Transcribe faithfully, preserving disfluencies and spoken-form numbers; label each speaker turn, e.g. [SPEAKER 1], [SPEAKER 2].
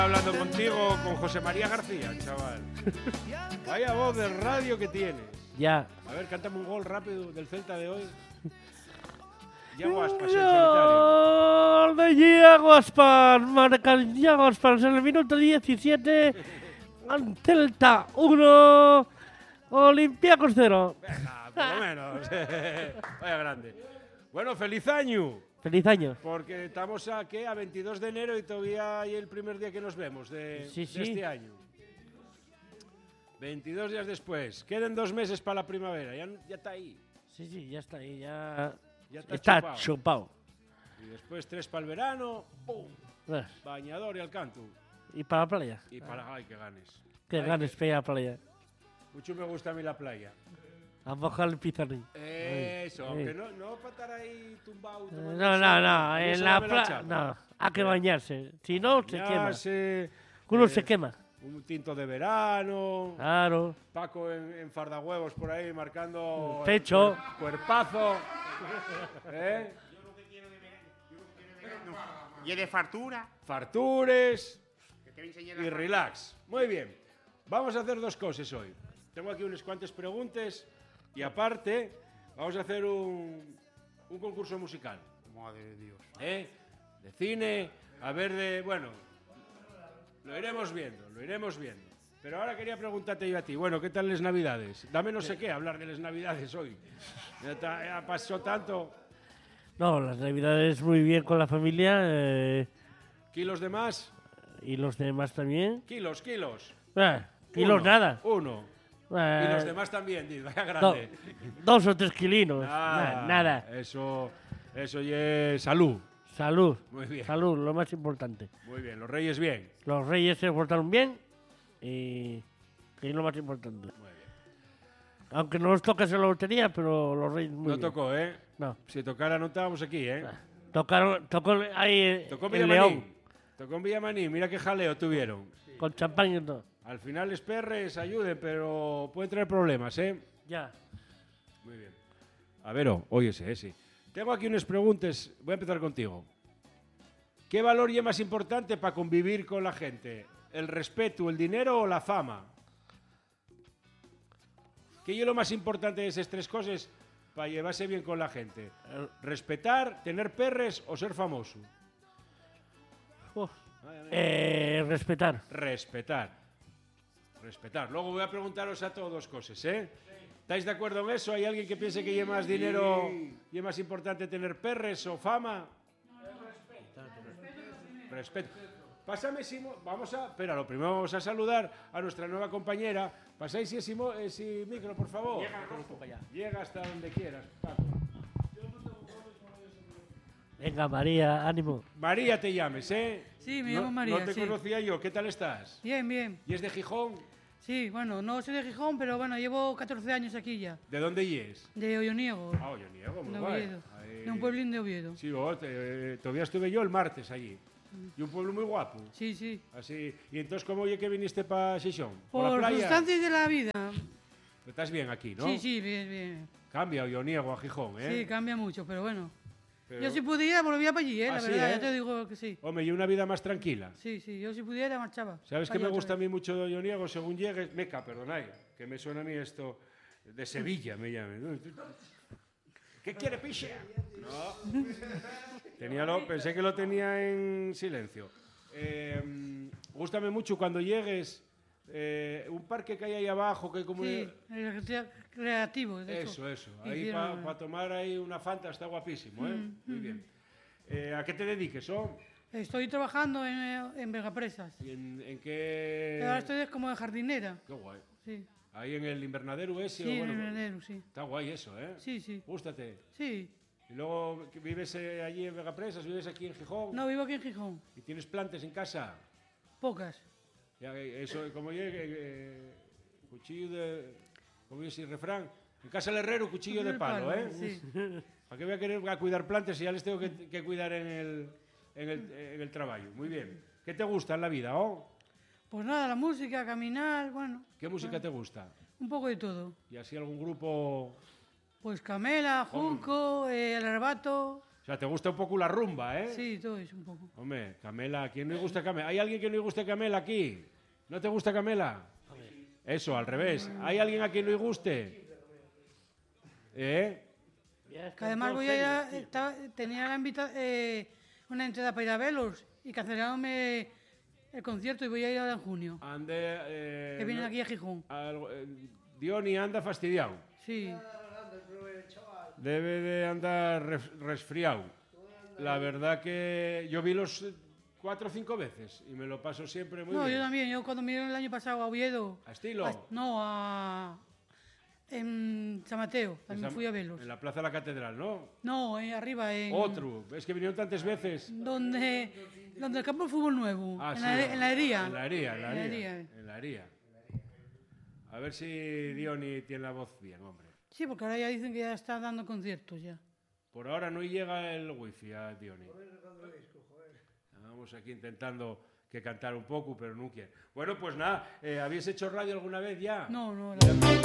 [SPEAKER 1] Hablando contigo con José María García, chaval. Vaya voz de radio que tienes.
[SPEAKER 2] Ya.
[SPEAKER 1] A ver, cántame un gol rápido del Celta de hoy. Iago Aspas, en solitario.
[SPEAKER 2] Gol de Iago Aspas. Marca Iago Aspas en el minuto diecisiete. Celta uno. Olympiacos cero.
[SPEAKER 1] Venga, por lo menos. Vaya grande. Bueno, feliz año.
[SPEAKER 2] Feliz año.
[SPEAKER 1] Porque estamos a, ¿qué? A veintidós de enero y todavía hay el primer día que nos vemos de,
[SPEAKER 2] sí, sí.
[SPEAKER 1] de este año. veintidós días después. Quedan dos meses para la primavera. Ya, ya está ahí.
[SPEAKER 2] Sí, sí, ya está ahí. Ya,
[SPEAKER 1] ya está,
[SPEAKER 2] está
[SPEAKER 1] chupado.
[SPEAKER 2] chupado.
[SPEAKER 1] Y después tres para el verano. ¡Pum!
[SPEAKER 2] Eh.
[SPEAKER 1] Bañador y al canto.
[SPEAKER 2] Y para la playa.
[SPEAKER 1] Y para... ¡Ay, que ganes!
[SPEAKER 2] Que
[SPEAKER 1] ay,
[SPEAKER 2] ganes para ir a la playa.
[SPEAKER 1] Mucho me gusta a mí la playa.
[SPEAKER 2] A mojar el pizarrín.
[SPEAKER 1] Eso,
[SPEAKER 2] Ay,
[SPEAKER 1] aunque
[SPEAKER 2] ay.
[SPEAKER 1] no, no para estar ahí tumbado.
[SPEAKER 2] No, no, no, en la playa. No, hay que bañarse. Si no, se quema. Uno
[SPEAKER 1] eh,
[SPEAKER 2] se quema.
[SPEAKER 1] Un tinto de verano.
[SPEAKER 2] Claro.
[SPEAKER 1] Paco en, en fardahuevos por ahí marcando.
[SPEAKER 2] Pecho.
[SPEAKER 1] Cuer, cuerpazo. ¿Eh?
[SPEAKER 3] Yo lo que quiero de verano. Yo lo que quiero de verano. Y es de fartura.
[SPEAKER 1] Fartures.
[SPEAKER 3] Que te voy a enseñar
[SPEAKER 1] Y
[SPEAKER 3] la
[SPEAKER 1] relax. Muy bien. Vamos a hacer dos cosas hoy. Tengo aquí unas cuantas preguntas. Y aparte, vamos a hacer un, un concurso musical.
[SPEAKER 3] Madre de Dios.
[SPEAKER 1] ¿Eh? De cine, a ver de... Bueno, lo iremos viendo, lo iremos viendo. Pero ahora quería preguntarte yo a ti. Bueno, ¿qué tal las Navidades? Dame no sé qué hablar de las Navidades hoy. Ya, ta, ya pasó tanto.
[SPEAKER 2] No, las Navidades muy bien con la familia. Eh,
[SPEAKER 1] ¿Kilos de más?
[SPEAKER 2] Y los demás también.
[SPEAKER 1] Kilos, kilos.
[SPEAKER 2] Eh, kilos
[SPEAKER 1] Uno,
[SPEAKER 2] nada.
[SPEAKER 1] Uno.
[SPEAKER 2] Eh,
[SPEAKER 1] Y los demás también, dice, vaya grande.
[SPEAKER 2] Do, dos o tres kilinos.
[SPEAKER 1] Ah,
[SPEAKER 2] Nah, nada.
[SPEAKER 1] Eso, eso ya es salud.
[SPEAKER 2] Salud.
[SPEAKER 1] Muy bien.
[SPEAKER 2] Salud, lo más importante.
[SPEAKER 1] Muy bien, los reyes bien.
[SPEAKER 2] Los reyes se portaron bien y que es lo más importante.
[SPEAKER 1] Muy bien.
[SPEAKER 2] Aunque no nos tocas en la lotería, pero los reyes muy
[SPEAKER 1] No
[SPEAKER 2] bien.
[SPEAKER 1] tocó, ¿eh?
[SPEAKER 2] No.
[SPEAKER 1] Si tocara no estábamos aquí, ¿eh?
[SPEAKER 2] Tocaron, tocó ahí eh,
[SPEAKER 1] Tocó en
[SPEAKER 2] el
[SPEAKER 1] Villamaní.
[SPEAKER 2] León,
[SPEAKER 1] Tocó en Villamaní. Mira qué jaleo tuvieron.
[SPEAKER 2] con champán y todo.
[SPEAKER 1] Al final les perres ayuden, pero pueden traer problemas, ¿eh?
[SPEAKER 2] Ya.
[SPEAKER 1] Muy bien. A ver, oh, óyese, eh, sí. Tengo aquí unas preguntas. Voy a empezar contigo. ¿Qué valor es más importante para convivir con la gente? ¿El respeto, el dinero o la fama? ¿Qué es lo más importante de esas tres cosas para llevarse bien con la gente? ¿Respetar, tener perres o ser famoso?
[SPEAKER 2] Oh. Eh, respetar.
[SPEAKER 1] Respetar. Respetar. Luego voy a preguntaros a todos cosas, ¿eh? ¿Estáis de acuerdo en eso? ¿Hay alguien que piense que lleva más dinero y es más importante tener perres o fama? Respeto. Pásame, Simo. Vamos a. Espera, lo primero vamos a saludar a nuestra nueva compañera. Pasáis ese, ese micro, por favor.
[SPEAKER 3] Llega,
[SPEAKER 1] Llega hasta donde quieras, Paco.
[SPEAKER 2] Venga, María, ánimo.
[SPEAKER 1] María te llames, ¿eh?
[SPEAKER 4] Sí, me
[SPEAKER 1] no,
[SPEAKER 4] llamo María,
[SPEAKER 1] No te
[SPEAKER 4] sí.
[SPEAKER 1] conocía yo. ¿Qué tal estás?
[SPEAKER 4] Bien, bien.
[SPEAKER 1] ¿Y es de Gijón?
[SPEAKER 4] Sí, bueno, no soy de Gijón, pero bueno, llevo catorce años aquí ya.
[SPEAKER 1] ¿De dónde y es?
[SPEAKER 4] De Olloniego.
[SPEAKER 1] Ah, yo niego, muy
[SPEAKER 4] de
[SPEAKER 1] guay.
[SPEAKER 4] Oviedo.
[SPEAKER 1] Ahí-
[SPEAKER 4] De un pueblín de Oviedo.
[SPEAKER 1] Sí, oh, te- eh, todavía estuve yo el martes allí. Y un pueblo muy guapo.
[SPEAKER 4] Sí, sí.
[SPEAKER 1] Así. ¿Y entonces cómo oye que viniste para Xixón? ¿Por,
[SPEAKER 4] Por
[SPEAKER 1] la playa?
[SPEAKER 4] circunstancias de la vida.
[SPEAKER 1] Estás bien aquí, ¿no?
[SPEAKER 4] Sí, sí, bien, bien.
[SPEAKER 1] Cambia yo niego a Gijón, ¿eh?
[SPEAKER 4] Sí, cambia mucho, pero bueno.
[SPEAKER 1] Pero-
[SPEAKER 4] Yo si pudiera volvía para allí, ¿eh?
[SPEAKER 1] Ah,
[SPEAKER 4] La
[SPEAKER 1] sí,
[SPEAKER 4] verdad,
[SPEAKER 1] ¿eh?
[SPEAKER 4] ya te digo que sí.
[SPEAKER 1] Hombre, y una vida más tranquila.
[SPEAKER 4] Sí, sí, yo si pudiera marchaba.
[SPEAKER 1] ¿Sabes
[SPEAKER 4] pa'
[SPEAKER 1] qué me
[SPEAKER 4] allá
[SPEAKER 1] gusta a
[SPEAKER 4] otra
[SPEAKER 1] mí
[SPEAKER 4] vez.
[SPEAKER 1] mucho de Ioniego? Según llegues, Meca, perdonad, que me suena a mí esto de Sevilla, me llame. ¿Qué quiere, piche? No. Tenía lo, pensé que lo tenía en silencio. Eh, gústame mucho cuando llegues eh, un parque que hay ahí abajo, que hay como...
[SPEAKER 4] Sí, el recrea- creativo. de
[SPEAKER 1] Eso,
[SPEAKER 4] hecho.
[SPEAKER 1] eso. Ahí
[SPEAKER 4] Hicieron-
[SPEAKER 1] para tomar ahí una Fanta está guapísimo, ¿eh?
[SPEAKER 4] Mm,
[SPEAKER 1] Muy
[SPEAKER 4] mm.
[SPEAKER 1] bien. Eh, ¿A qué te dediques, oh?
[SPEAKER 4] Estoy trabajando en, eh, en Vegapresas.
[SPEAKER 1] ¿Y en, en qué...?
[SPEAKER 4] Ahora estoy como de jardinera.
[SPEAKER 1] Qué guay.
[SPEAKER 4] Sí,
[SPEAKER 1] Ahí en el invernadero ese.
[SPEAKER 4] sí,
[SPEAKER 1] o
[SPEAKER 4] en
[SPEAKER 1] bueno,
[SPEAKER 4] el invernadero, sí.
[SPEAKER 1] está guay eso, ¿eh?
[SPEAKER 4] Sí, sí.
[SPEAKER 1] Gústate.
[SPEAKER 4] Sí.
[SPEAKER 1] Y luego que vives eh, allí en Vegapresas, vives aquí en Gijón.
[SPEAKER 4] No, vivo aquí en Gijón.
[SPEAKER 1] Y tienes plantas en casa.
[SPEAKER 4] Pocas.
[SPEAKER 1] Ya, eh, eso, como llegue, eh, cuchillo de... Como dice el refrán. En casa del herrero, cuchillo de palo, ¿eh?
[SPEAKER 4] Sí.
[SPEAKER 1] ¿Para qué voy a querer a cuidar plantas si ya les tengo que, que cuidar en el, en, el, en el trabajo? Muy bien. ¿Qué te gusta en la vida, oh?
[SPEAKER 4] Pues nada, la música, caminar, bueno,
[SPEAKER 1] ¿Qué música te gusta?
[SPEAKER 4] un poco de todo.
[SPEAKER 1] ¿Y así algún grupo...?
[SPEAKER 4] Pues Camela, Junco, eh, El Arrebato.
[SPEAKER 1] O sea, te gusta un poco la rumba, ¿eh?
[SPEAKER 4] Sí, todo eso un poco.
[SPEAKER 1] Hombre, Camela, ¿a quién no le gusta Camela? ¿Hay alguien que no le guste Camela aquí? ¿No te gusta Camela? Eso, al revés. ¿Hay alguien a quien no le guste? ¿Eh?
[SPEAKER 4] Que además voy a ir a, estaba- tenía la invita- eh, una entrada para ir a verlos y cancelaronme el concierto y voy a ir ahora en junio.
[SPEAKER 1] Ande, eh,
[SPEAKER 4] Que vienen
[SPEAKER 1] no-
[SPEAKER 4] aquí a Gijón.
[SPEAKER 1] algo- eh, Diony anda fastidiado.
[SPEAKER 4] Sí.
[SPEAKER 1] Debe de andar res- resfriado. La verdad que yo vi los eh, cuatro o cinco veces y me lo paso siempre muy
[SPEAKER 4] No,
[SPEAKER 1] bien.
[SPEAKER 4] yo también. Yo cuando me dieron el año pasado a Oviedo.
[SPEAKER 1] ¿A estilo?
[SPEAKER 4] a- no, a. En San Mateo. También
[SPEAKER 1] Esa-
[SPEAKER 4] fui a verlos.
[SPEAKER 1] En la Plaza de la Catedral, ¿no?
[SPEAKER 4] No, eh, arriba, en.
[SPEAKER 1] Otro. Es que vinieron tantas veces.
[SPEAKER 4] Donde, donde el campo de fútbol nuevo.
[SPEAKER 1] Ah,
[SPEAKER 4] en,
[SPEAKER 1] sí,
[SPEAKER 4] la, en la hería.
[SPEAKER 1] En la hería, en la
[SPEAKER 4] En la
[SPEAKER 1] hería.
[SPEAKER 4] hería.
[SPEAKER 1] En la hería. A ver si Diony tiene la voz bien, hombre.
[SPEAKER 4] Sí, porque ahora ya dicen que ya está dando conciertos ya.
[SPEAKER 1] Por ahora no llega el wifi a Diony. Vamos aquí intentando que cantar un poco, pero no quiere. Bueno, pues nada, eh, ¿habéis hecho radio alguna vez ya?
[SPEAKER 4] No, no, la verdad.